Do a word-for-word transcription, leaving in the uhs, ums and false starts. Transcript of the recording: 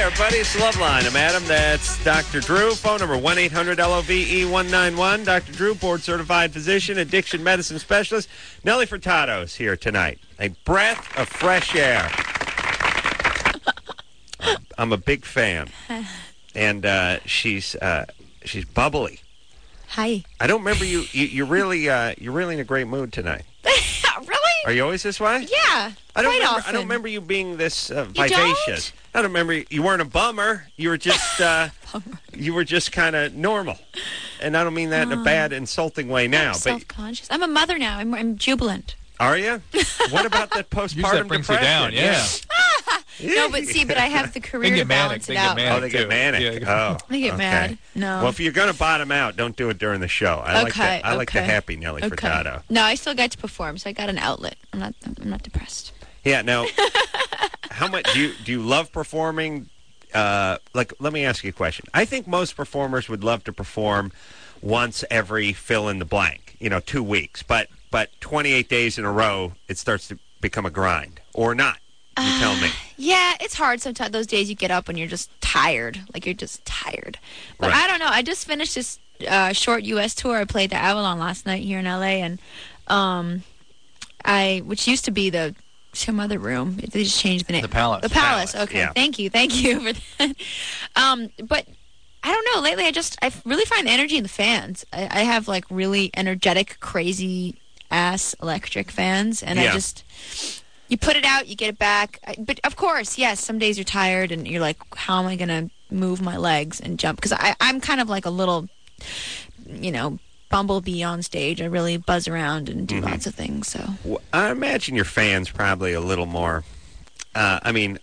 everybody. It's Loveline. I'm Adam. That's Doctor Drew. Phone number one eight hundred L O V E one nine one. Doctor Drew, board-certified physician, addiction medicine specialist. Nelly Furtado's here tonight. A breath of fresh air. I'm a big fan. And uh, she's uh, she's bubbly. Hi. I don't remember you. you you're really uh, you're really in a great mood tonight. Really? Are you always this way? Yeah. I don't quite remember. often. I don't remember you being this uh, You vivacious. don't? I don't remember. You weren't a bummer. You were just. Uh, you were just kind of normal, and I don't mean that in a bad, insulting way now. I'm But self-conscious. I'm a mother now. I'm, I'm jubilant. are you? What about that postpartum Usually that brings you depression? down, yeah. No, but see, but I have the career They to get manic. balance They it get out. manic. Oh, they get too. manic. Yeah. Oh, They get okay. mad. No. Well, if you're going to bottom out, don't do it during the show. I like Okay, the, I like the okay. happy Nelly Okay. Furtado. No, I still got to perform, so I got an outlet. I'm not. I'm not depressed. Yeah. Now, how much do you do you love performing? Uh, like, let me ask you a question. I think most performers would love to perform once every fill in the blank. You know, two weeks, but but twenty-eight days in a row, it starts to become a grind, or not. You tell me. Yeah, it's hard sometimes. Those days you get up and you're just tired. Like, you're just tired. But Right. I don't know. I just finished this uh, short U S tour. I played the Avalon last night here in L A, and um, I, which used to be the some other room. They just changed the name. The Palace. The Palace. Palace, Okay. yeah. Thank you. Thank you for that. Um, but I don't know. Lately, I just I really find the energy in the fans. I, I have like really energetic, crazy ass electric fans, and Yeah. I just. You put it out, you get it back. I- But, of course, yes, some days you're tired and you're like, how am I going to move my legs and jump? Because I'm kind of like a little, you know, bumblebee on stage. I really buzz around and do Mm-hmm. lots of things. So Well, I imagine your fans probably a little more. Uh, I mean,